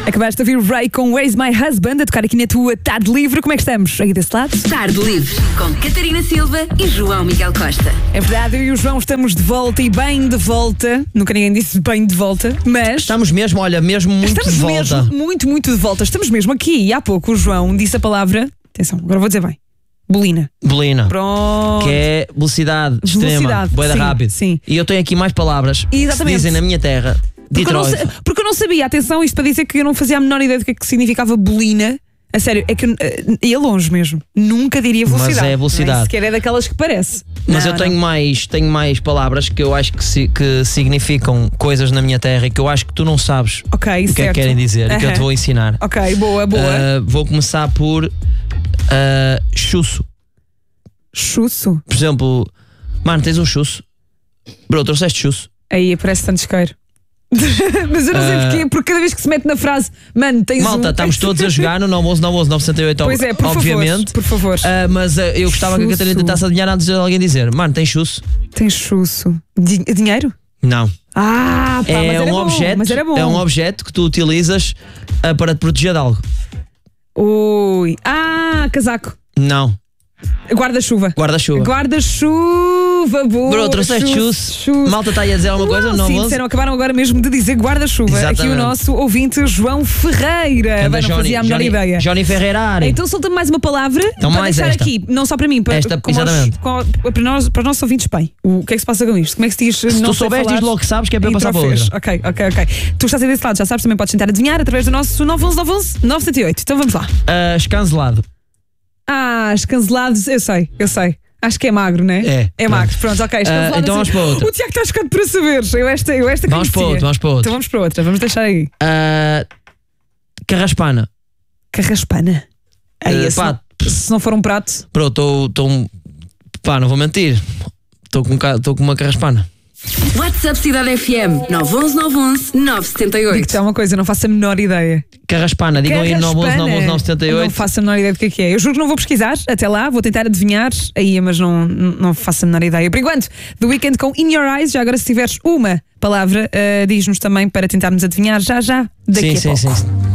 Acabaste de ouvir Ray com Where's My Husband a tocar aqui na tua Tarde Livre. Como é que estamos? Aí desse lado? Tarde Livre com Catarina Silva e João Miguel Costa. É verdade, eu e o João estamos de volta e bem de volta. Nunca ninguém disse bem de volta, mas... Estamos mesmo, olha, mesmo muito estamos de volta. Mesmo, muito de volta. Estamos mesmo aqui. E há pouco o João disse a palavra... Atenção, agora vou dizer bem. Bolina. Pronto. Que é velocidade extrema. Boeda rápido. Sim. E eu tenho aqui mais palavras que se dizem na minha terra. Porque eu não sabia, atenção, isto para dizer que eu não fazia a menor ideia do que significava bolina. A sério, é que ia longe mesmo. Nunca diria velocidade. Mas é velocidade. Nem sequer é daquelas que parece. Mas eu tenho mais palavras que eu acho que significam coisas na minha terra e que eu acho que tu não sabes o que é que querem dizer e que eu te vou ensinar. Ok, boa. Vou começar por chusso. Chusso? Por exemplo, mano, tens um chusso? Bro, trouxeste chusso? Aí parece tanto isqueiro. Mas eu não sei porquê, porque cada vez que se mete na frase, mano, tens Malta, estamos todos a jogar no 911-968, pois é, obviamente. Por favor. Mas eu gostava que a Catarina tentasse adivinhar antes de alguém dizer: mano, tem chusso? Tem chusso. Dinheiro? Não. Mas era bom. É um objeto que tu utilizas para te proteger de algo. Ui. Casaco. Não. Guarda-chuva. Boa. Bro, trouxeste chusso. Malta está aí a dizer alguma coisa? Não, sim, acabaram agora mesmo de dizer guarda-chuva. Exatamente. Aqui o nosso ouvinte João Ferreira. Não fazia a menor ideia. Johnny Ferreira. Então solta-me mais uma palavra para mais deixar esta. aqui, não só para mim, para os nossos ouvintes bem. O que é que se passa com isto? Como é que se diz? Se tu souberes, diz logo que sabes, que é para eu passar para outra. Ok. Tu estás aí desse lado, já sabes, também podes tentar adivinhar através do nosso 911-968. Então vamos lá. Escancelado. Escancelados, eu sei. Acho que é magro, não é? É magro. Pronto, ok. Então vamos para outra. O Tiago está chocado para saber. Eu esta vamos para outra. Então vamos para outra. Vamos deixar aí. Carraspana. Se não for um prato. Pronto, não vou mentir. Estou com uma carraspana. WhatsApp Cidade FM 911-968. Digo-te uma coisa, não faço a menor ideia. Carraspana, digam aí 911-911-978. Não faço a menor ideia do que é. Eu juro que não vou pesquisar, até lá, vou tentar adivinhar aí, mas não faço a menor ideia. Por enquanto, The Weeknd com In Your Eyes. Já agora, se tiveres uma palavra, diz-nos também para tentarmos adivinhar já daqui a pouco. Sim.